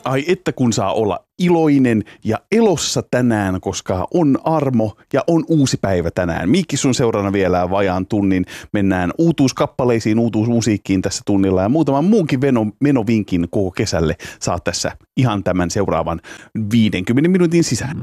Ai että kun saa olla iloinen ja elossa tänään, koska on armo ja on uusi päivä tänään. Miikki sun seurana vielä vajaan tunnin. Mennään uutuuskappaleisiin, uutuusmusiikkiin tässä tunnilla ja muutaman muunkin menovinkin koko kesälle saat tässä ihan tämän seuraavan 50 minuutin sisään.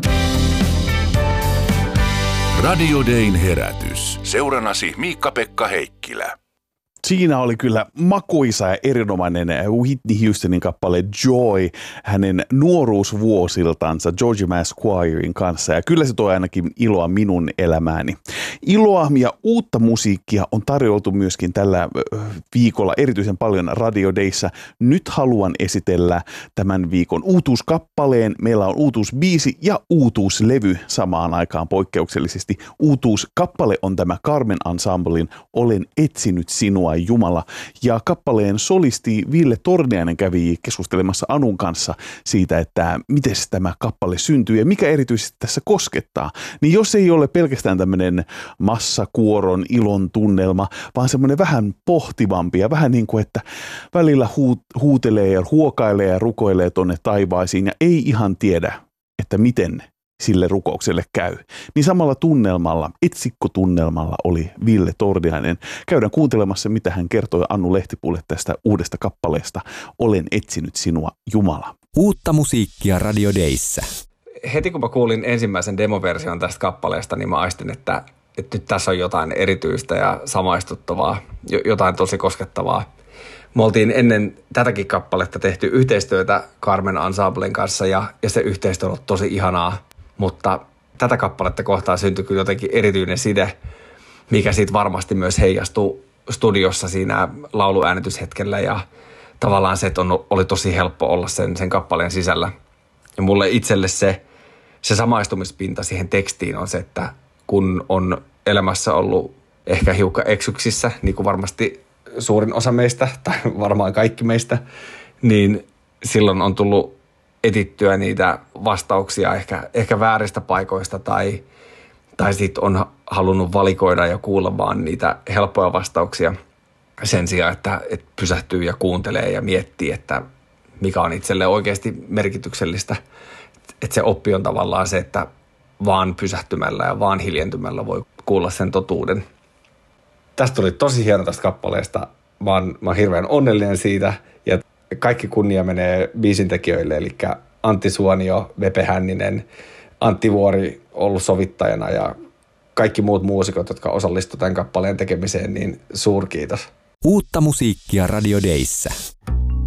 Radio Dayn herätys. Seuranasi Miikka-Pekka Heikkilä. Siinä oli kyllä makuisa ja erinomainen Whitney Houstonin kappale Joy hänen nuoruusvuosiltansa Georgie Masquirein kanssa. Ja kyllä se toi ainakin iloa minun elämääni. Iloa ja uutta musiikkia on tarjoltu myöskin tällä viikolla erityisen paljon Radio Dayssä. Nyt haluan esitellä tämän viikon uutuuskappaleen. Meillä on uutuusbiisi ja uutuuslevy samaan aikaan poikkeuksellisesti. Uutuuskappale on tämä Carmen Ensemblen Olen etsinyt sinua Jumala. Ja kappaleen solisti Ville Torniainen kävi keskustelemassa Anun kanssa siitä, että miten tämä kappale syntyy ja mikä erityisesti tässä koskettaa. Niin jos ei ole pelkästään tämmöinen massakuoron ilon tunnelma, vaan semmoinen vähän pohtivampi ja vähän niin kuin, että välillä huutelee ja huokailee ja rukoilee tonne taivaisiin ja ei ihan tiedä, että miten sille rukoukselle käy. Niin samalla tunnelmalla, etsikkotunnelmalla oli Ville Torniainen. Käydään kuuntelemassa, mitä hän kertoi Annu Lehtipuulle tästä uudesta kappaleesta Olen etsinyt sinua Jumala. Uutta musiikkia Radio Dayssä. Heti kun mä kuulin ensimmäisen demoversion tästä kappaleesta, niin mä aistin, että nyt tässä on jotain erityistä ja samaistuttavaa, jotain tosi koskettavaa. Me oltiin ennen tätäkin kappaletta tehty yhteistyötä Carmen Ensemblen kanssa ja se yhteistyö on ollut tosi ihanaa. Mutta tätä kappaletta kohtaan syntyi kyllä jotenkin erityinen side, mikä siitä varmasti myös heijastuu studiossa siinä lauluäänityshetkellä. Ja tavallaan se, että oli tosi helppo olla sen kappaleen sisällä. Ja mulle itselle se samaistumispinta siihen tekstiin on se, että kun on elämässä ollut ehkä hiukan eksyksissä, niin kuin varmasti suurin osa meistä, tai varmaan kaikki meistä, niin silloin on tullut etittyä niitä vastauksia ehkä vääristä paikoista tai sitten on halunnut valikoida ja kuulla vaan niitä helppoja vastauksia sen sijaan, että pysähtyy ja kuuntelee ja miettii, että mikä on itselle oikeasti merkityksellistä. Että se oppi on tavallaan se, että vaan pysähtymällä ja vaan hiljentymällä voi kuulla sen totuuden. Tästä tuli tosi hieno tästä kappaleesta. Mä oon hirveän onnellinen siitä ja kaikki kunnia menee biisintekijöille, eli Antti Suonio, Vepe Hänninen, Antti Vuori ollut sovittajana ja kaikki muut muusikot, jotka osallistuivat tämän kappaleen tekemiseen, niin suurkiitos. Uutta musiikkia Radio Dayssä.